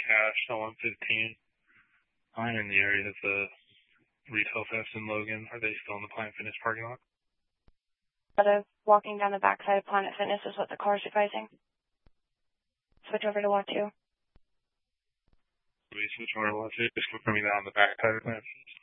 cash on 115. I'm in the area of the Retail Fest in Logan. Are they still in the Planet Fitness parking lot? Walking down the backside of Planet Fitness is what the car is advising. Switch over to lot 2. We switch over to lot 2, just confirming that on the backside of Planet Fitness.